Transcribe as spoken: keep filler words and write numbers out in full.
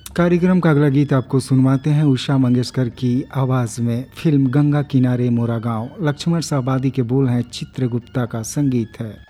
कार्यक्रम का अगला गीत आपको सुनवाते हैं उषा मंगेशकर की आवाज़ में। फिल्म गंगा किनारे मोरा गाँव, लक्ष्मण साहबादी के बोल हैं, चित्रगुप्ता का संगीत है।